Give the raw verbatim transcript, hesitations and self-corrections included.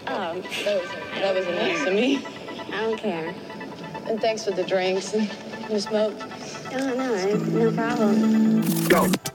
Oh, That was that was nice of me. I don't care. And thanks for the drinks and the smoke. Oh, no, no problem. Go.